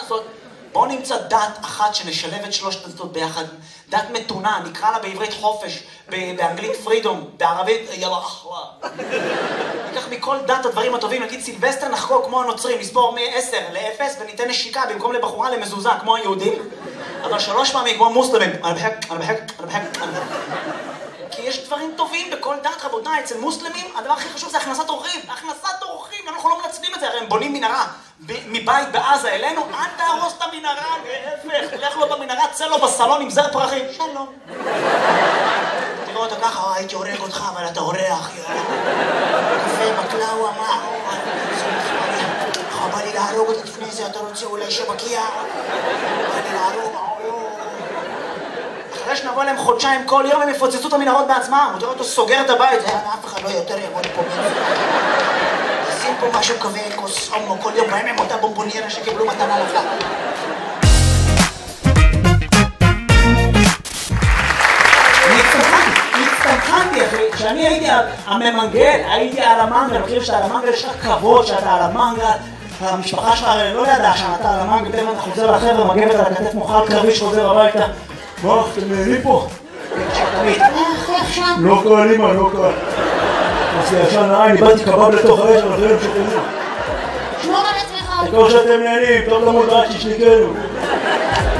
לעשות? בואו נמצא דת אחת שנשלב את שלושת הדתות ביחד. דת מתונה, נקרא לה בעברית חופש, באנגלית פרידום, בערבית יאללה אחלה. ניקח מכל דת הדברים הטובים, נגיד סילבסטר נחגוג כמו הנוצרים, נספור מ-10 ל-0 וניתן נשיקה במקום לבחורה למזוזה כמו היהודים, אבל 3 פעמים כמו מוסלמים. אני בחק. כי יש דברים טובים בכל דת, רבותיי. אצל מוסלמים הדבר הכי חשוב זה הכנסת אורחים. הכנסת אורחים, אנחנו לא מנצלים את זה, הרי הם בונים מנהרה מבית בעזה אלינו, אל תהרוס את המנהרה, להפך, לך לו במנהרה, צא לו בסלון עם זר פרחים, שלום. תראו אותו ככה, הייתי הורג אותך, אבל אתה אורח, קפה, בקלאווה, מה? חבל לי להרוג אותך לפני זה, אתה רוצה אולי שבקיע? חבל לי להרוג, אחרי שנבוא להם חודשיים כל יום הם יפוצצו את המנהרות בעצמם, הוא תראה אותו סוגר את הבית, אף אחד לא יותר יבוא לפה שים פה משהו כזה, כוס עומו כל יום, בהם עם אותה בומבוניירה שקיבלו מתנה לחג. הצטמחנתי אחי, כשאני הייתי הממנגל, הייתי על המנגל, מכיר שאתה על המנגל, יש לך כבוד שאתה על המנגל, המשפחה שלך לא ידעה שאתה על המנגל, פתאום אתה חוזר לחבר'ה, מגבת על הכתף מוחל קרבי שחוזר הביתה. מה, אתם נהנים פה? לא קל, אמא, לא קל. אז ישן העין, איבדתי קבב לתוך האש, אבל זה לא שתנו. שמור על עצמך. תקור שאתם נהנים, טוב למוד רק שישניקנו.